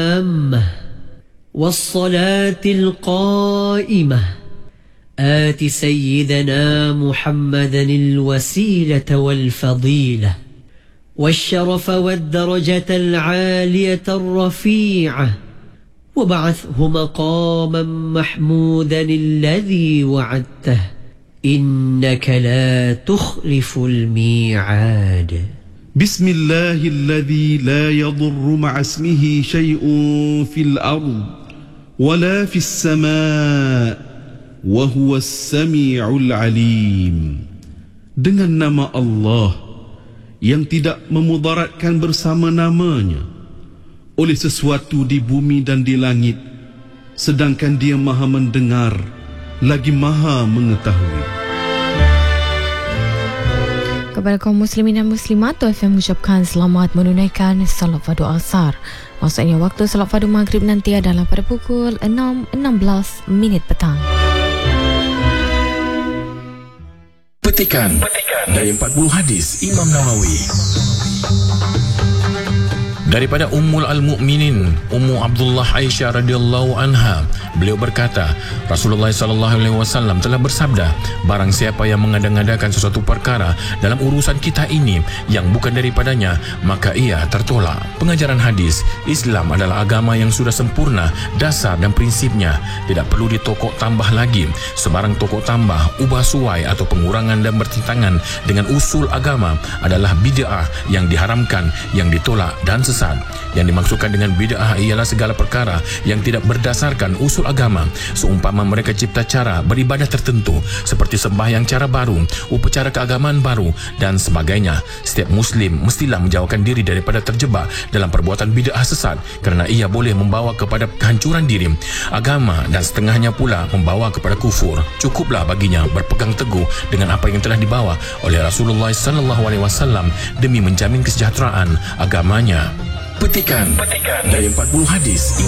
التامة والصلاة القائمة آت سيدنا محمدا الوسيلة والفضيلة والشرف والدرجة العالية الرفيعة وبعثه مقاما محمودا الذي وعدته إنك لا تخلف الميعاد. بسم الله الذي لا يضر مع اسمه شيء في الأرض ولا في السماء وهو السميع العليم. Dengan nama Allah yang tidak memudaratkan bersama namanya oleh sesuatu di bumi dan di langit, sedangkan Dia Maha mendengar lagi Maha mengetahui. Kepada kaum muslimin dan muslimat, TOFM mengucapkan selamat menunaikan salat fardu asar. Maksudnya waktu salat fardu maghrib nanti adalah pada pukul 6.16 petang. Petikan dari 40 hadis Imam Nawawi. Daripada Ummul Al-Mu'minin Ummu Abdullah Aisyah radhiyallahu anha, beliau berkata, Rasulullah sallallahu alaihi wasallam telah bersabda, barang siapa yang mengada-ngadakan sesuatu perkara dalam urusan kita ini yang bukan daripadanya, maka ia tertolak. Pengajaran hadis, Islam adalah agama yang sudah sempurna dasar dan prinsipnya, tidak perlu ditokok tambah lagi. Sebarang tokok tambah, ubah suai atau pengurangan dan bertentangan dengan usul agama adalah bid'ah yang diharamkan, yang ditolak dan sesat. Yang dimaksudkan dengan bid'ah ialah segala perkara yang tidak berdasarkan usul agama, seumpama mereka cipta cara beribadah tertentu seperti sembahyang cara baru, upacara keagamaan baru dan sebagainya. Setiap muslim mestilah menjauhkan diri daripada terjebak dalam perbuatan bid'ah sesat, kerana ia boleh membawa kepada kehancuran diri, agama, dan setengahnya pula membawa kepada kufur. Cukuplah baginya berpegang teguh dengan apa yang telah dibawa oleh Rasulullah sallallahu alaihi wasallam demi menjamin kesejahteraan agamanya. Petikan dari 40 hadis